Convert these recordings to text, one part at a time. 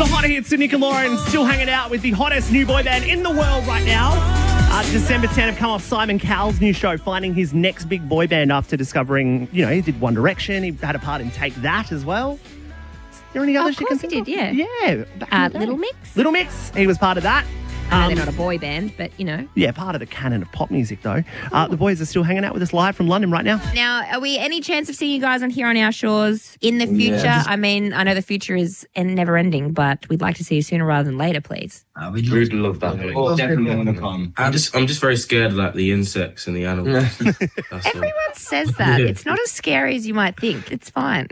The hot hits of Nick and Lauren still hanging out with the hottest new boy band in the world right now. December 10 have come off Simon Cowell's new show, finding his next big boy band after discovering, he did One Direction. He had a part in Take That as well. Is there any others you can think of? Yeah. Yeah. Little Mix. Little Mix. He was part of that. I know they're not a boy band, but Yeah, part of the canon of pop music though. The boys are still hanging out with us live from London right now. Now, are we any chance of seeing you guys on here on our shores in the future? Yeah. I mean, I know the future is never ending, but we'd like to see you sooner rather than later, please. We'd love that. Definitely want to come. I'm just very scared of like the insects and the animals. Everyone says that. Yeah. It's not as scary as you might think. It's fine.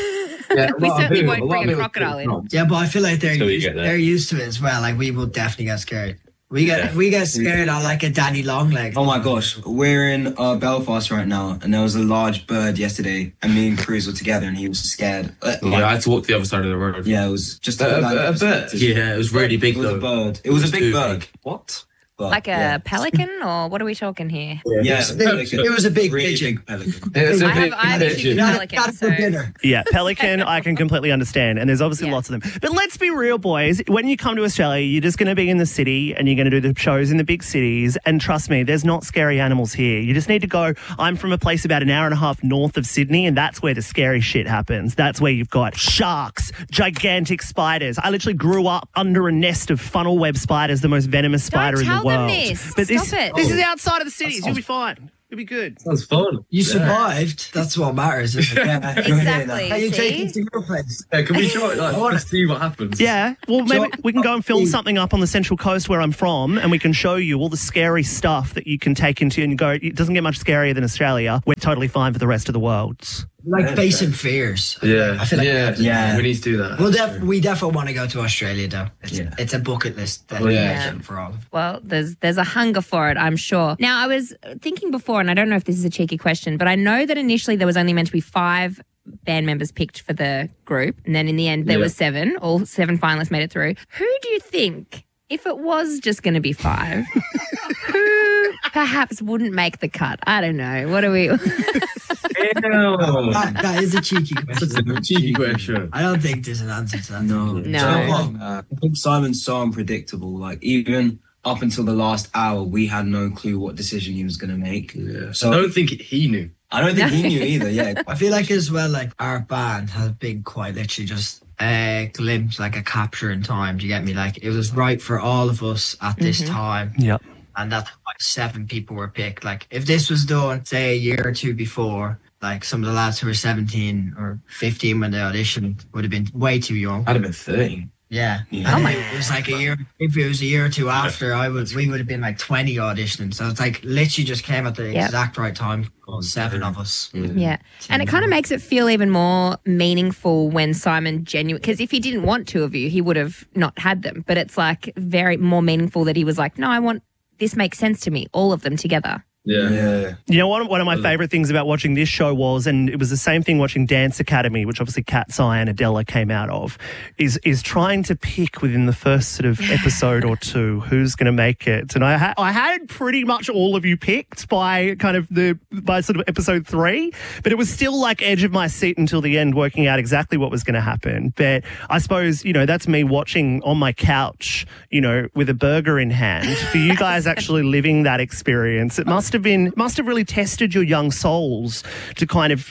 Yeah, We certainly won't bring a crocodile in. Yeah, but I feel like Till you get there. they're used to it as well. Like we will definitely get scared. We get scared on like a Danny Longlegs. Oh my gosh, we're in Belfast right now, and there was a large bird yesterday, and me and Cruz were together, and he was scared. Yeah, I had to walk the other side of the road. Yeah, it was just a bird. Yeah, it was really big It was though. a bird. It was a big too bird. big. What? Like a pelican, or what are we talking here? Yeah, It was a big really pigeon. big pelican. I have a few pelicans, Got it for so... dinner. Yeah, pelican, I can completely understand. And there's obviously lots of them. But let's be real, boys. When you come to Australia, you're just going to be in the city and you're going to do the shows in the big cities. And trust me, there's not scary animals here. You just need to go. I'm from a place about an hour and a half north of Sydney, and that's where the scary shit happens. That's where you've got sharks, gigantic spiders. I literally grew up under a nest of funnel web spiders, the most venomous spider in the tell world. them this. But Stop it. This is outside of the cities. You'll be fine. You'll be good. Sounds fun. You survived. That's what matters, isn't it? Exactly. How you take See? it to your place? Yeah, can we try let's see what happens? Yeah, well, maybe we can go and film something up on the Central Coast where I'm from, and we can show you all the scary stuff that you can take into and go, it doesn't get much scarier than Australia. We're totally fine for the rest of the world. Like facing fears. Yeah. I feel like We need to do that. we definitely want to go to Australia though. It's a bucket list destination for all. Well, there's a hunger for it, I'm sure. Now, I was thinking before, and I don't know if this is a cheeky question, but I know that initially there was only meant to be 5 band members picked for the group, and then in the end there was 7. All 7 finalists made it through. Who do you think, if it was just going to be 5, who perhaps wouldn't make the cut? I don't know. What are we... That is a cheeky question. Cheeky question. I don't think there's an answer to that. No. I think Simon's so unpredictable. Like, even up until the last hour, we had no clue what decision he was going to make. Yeah. So I don't think he knew. I don't think he knew either. Yeah, I feel like as well, like our band has been quite literally just a glimpse, like a capture in time. Do you get me? Like it was right for all of us at this time. Yep. And that's why 7 people were picked. Like if this was done, say, a year or two before, like some of the lads who were 17 or 15 when they auditioned would have been way too young. I'd have been 13. Yeah. Oh my! It was like a year. If it was a year or two after, we would have been like 20 auditioning. So it's like literally just came at the exact right time. 7 of us. Yeah. And it kind of makes it feel even more meaningful when Simon because if he didn't want 2 of you, he would have not had them. But it's like very more meaningful that he was like, no, this makes sense to me, all of them together. Yeah. You know, one of my favourite things about watching this show was, and it was the same thing watching Dance Academy, which obviously Kat, Cy and Adela came out of, is trying to pick within the first sort of episode or 2 who's going to make it. And I had pretty much all of you picked by sort of episode 3, but it was still like edge of my seat until the end, working out exactly what was going to happen. But I suppose, that's me watching on my couch, with a burger in hand. For you guys actually living that experience, it must have really tested your young souls to kind of,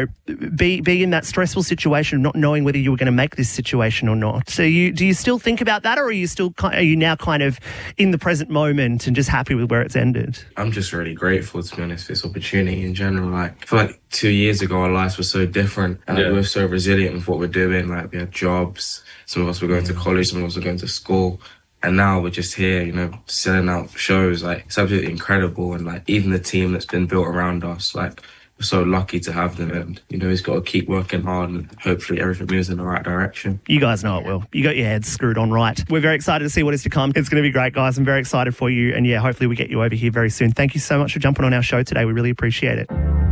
be in that stressful situation of not knowing whether you were going to make this situation or not. So do you still think about that, or are you now kind of in the present moment and just happy with where it's ended? I'm just really grateful, to be honest, for this opportunity in general. Like, I feel like 2 years ago, our lives were so different. And we were so resilient with what we're doing. Like, we had jobs. Some of us were going to college. Some of us were going to school. And now we're just here, selling out shows. Like, it's absolutely incredible. And, like, even the team that's been built around us, like, we're so lucky to have them. And, he's got to keep working hard and hopefully everything moves in the right direction. You guys know it will. You got your heads screwed on right. We're very excited to see what is to come. It's going to be great, guys. I'm very excited for you. And, hopefully we get you over here very soon. Thank you so much for jumping on our show today. We really appreciate it.